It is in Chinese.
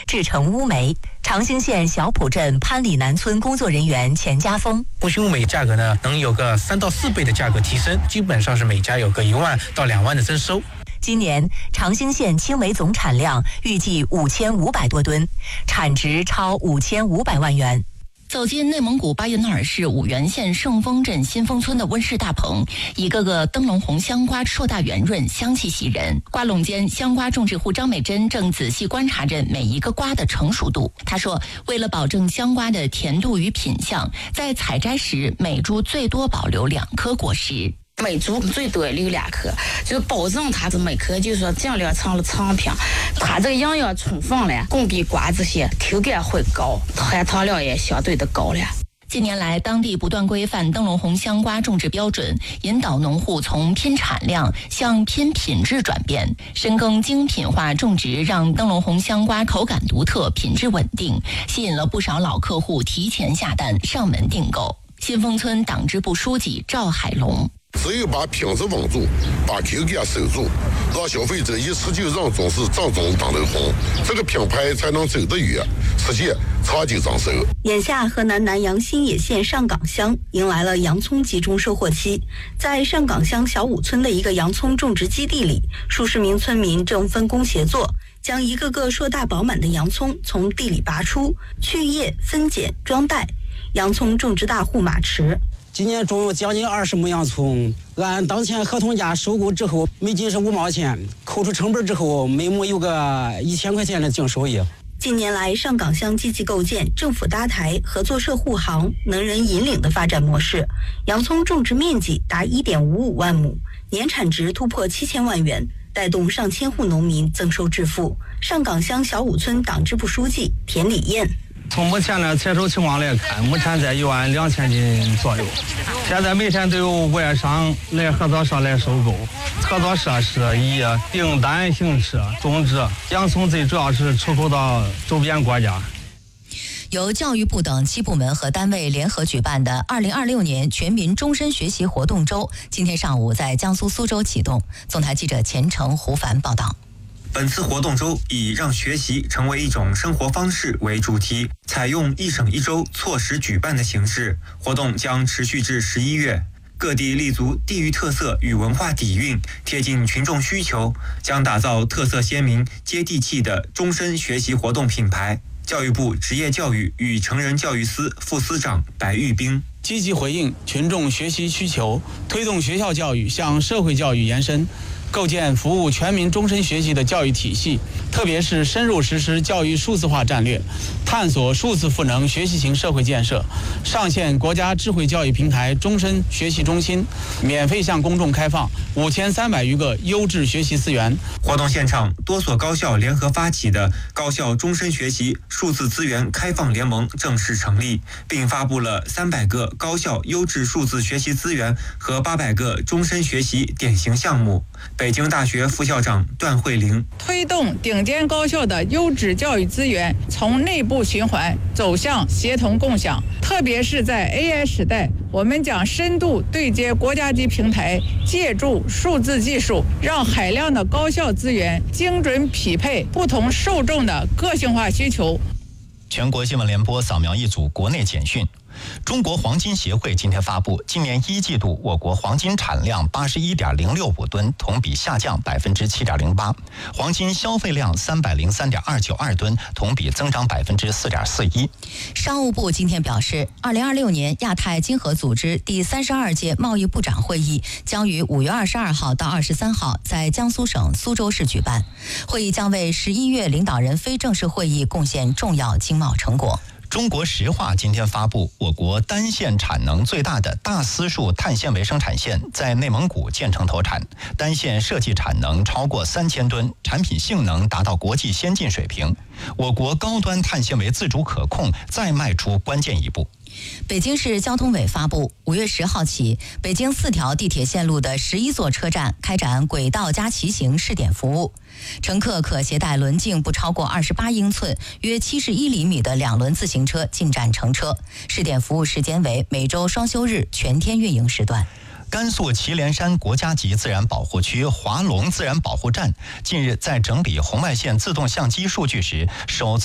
制成乌梅。长兴县小浦镇潘里南村工作人员钱家峰， 不新乌梅价格呢能有个3到4倍的价格提升，基本上是每家有个1万到2万的增收。 今年长兴县青梅总产量预计5500多吨，产值超5500万元。 走进内蒙古巴彦淖尔市五原县圣丰镇新丰村的温室大棚，一个个灯笼红香瓜硕大圆润，香气袭人。瓜垄间，香瓜种植户张美珍正仔细观察着每一个瓜的成熟度。她说，为了保证香瓜的甜度与品相，在采摘时每株最多保留2颗果实。 每株最多留2颗，就是保证它这每颗就是说尽量成了成品，它这个营养充分了，供给瓜这些口感会高，含糖量也相对的高了。 近年来，当地不断规范灯笼红香瓜种植标准，引导农户从拼产量向拼品质转变，深耕精品化种植，让灯笼红香瓜口感独特、品质稳定，吸引了不少老客户提前下单上门订购。新丰村党支部书记赵海龙。 只有把品质稳住，把口感守住，让消费者一吃就认准是正宗灯笼红，这个品牌才能走得远，实现长久长寿。 眼下，河南南阳新野县上岗乡迎来了洋葱集中收获期。在上岗乡小武村的一个洋葱种植基地里，数十名村民正分工协作，将一个个硕大饱满的洋葱从地里拔出，去叶、分拣、装袋。洋葱种植大户马驰。 今年种有将近20亩洋葱，按当前合同价收购之后，每斤是5毛钱，扣除成本之后，每亩有个1000块钱的净收益。 近年来，上岗乡积极构建政府搭台、合作社护航、能人引领的发展模式，洋葱种植面积达1.55万亩，年产值突破7000万元，带动上千户农民增收致富。上岗乡小武村党支部书记田礼燕。 从目前的采收情况来看，目前在12000斤左右。现在每天都有外商来合作社来收购，合作社是以订单形式种植洋葱，最主要是出口到周边国家。 由教育部等7部门和单位联合举办的2026年全民终身学习活动周，今天上午在江苏苏州启动。总台记者钱成、胡凡报道。 本次活动周以让学习成为一种生活方式为主题，采用一省一周错时举办的形式，活动将持续至11月。各地立足地域特色与文化底蕴，贴近群众需求，将打造特色鲜明、接地气的终身学习活动品牌。教育部职业教育与成人教育司副司长白玉冰。 积极回应群众学习需求，推动学校教育向社会教育延伸，构建服务全民终身学习的教育体系，特别是深入实施教育数字化战略，探索数字赋能学习型社会建设，上线国家智慧教育平台终身学习中心，免费向公众开放5300余个优质学习资源。 活动现场，多所高校联合发起的高校终身学习数字资源开放联盟正式成立，并发布了300个高校优质数字学习资源和800个终身学习典型项目。北京大学副校长段慧玲， 推动顶尖高校的优质教育资源从内部循环走向协同共享，特别是在 AI 时代，我们将深度对接国家级平台，借助数字技术，让海量的高校资源精准匹配不同受众的个性化需求。 全国新闻联播扫描一组国内简讯。中国黄金协会今天发布，今年1季度我国黄金产量81.065吨，同比下降7.08%；黄金消费量303.292吨，同比增长4.41%。 商务部今天表示，2026年亚太经合组织第32届贸易部长会议将于5月22号到23号在江苏省苏州市举办，会议将为11月领导人非正式会议贡献重要经贸成果。 中国石化今天发布，我国单线产能最大的大丝树碳纤维生产线在内蒙古建成投产，单线设计产能超过3000吨，产品性能达到国际先进水平。我国高端碳纤维自主可控再迈出关键一步。 北京市交通委发布，5月10号起，北京4条地铁线路的11座车站开展轨道加骑行试点服务，乘客可携带轮径不超过28英寸、约71厘米的2轮自行车进站乘车。试点服务时间为每周双休日全天运营时段。 甘肃祁连山国家级自然保护区华龙自然保护站近日在整理红外线自动相机数据时，首次